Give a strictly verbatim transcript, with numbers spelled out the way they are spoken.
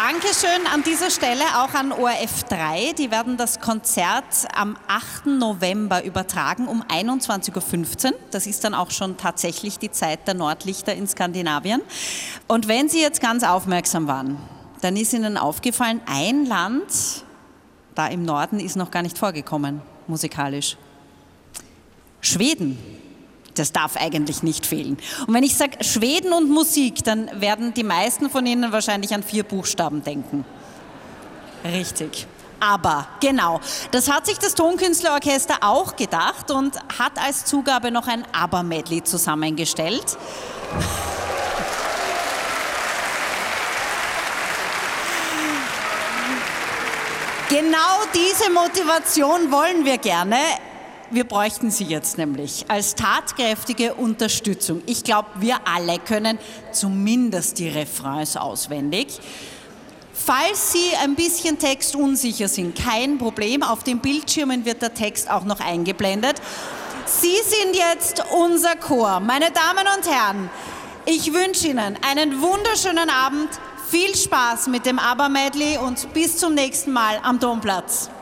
Dankeschön an dieser Stelle auch an O R F drei. Die werden das Konzert am achten November übertragen um einundzwanzig Uhr fünfzehn. Das ist dann auch schon tatsächlich die Zeit der Nordlichter in Skandinavien. Und wenn Sie jetzt ganz aufmerksam waren, dann ist Ihnen aufgefallen, ein Land da im Norden ist noch gar nicht vorgekommen, musikalisch. Schweden. Das darf eigentlich nicht fehlen. Und wenn ich sage Schweden und Musik, dann werden die meisten von Ihnen wahrscheinlich an vier Buchstaben denken. Richtig. Aber, genau. Das hat sich das Tonkünstlerorchester auch gedacht und hat als Zugabe noch ein ABBA-Medley zusammengestellt. Genau diese Motivation wollen wir gerne. Wir bräuchten Sie jetzt nämlich als tatkräftige Unterstützung. Ich glaube, wir alle können zumindest die Refrains auswendig. Falls Sie ein bisschen textunsicher sind, kein Problem. Auf den Bildschirmen wird der Text auch noch eingeblendet. Sie sind jetzt unser Chor. Meine Damen und Herren, ich wünsche Ihnen einen wunderschönen Abend, viel Spaß mit dem ABBA-Medley und bis zum nächsten Mal am Domplatz.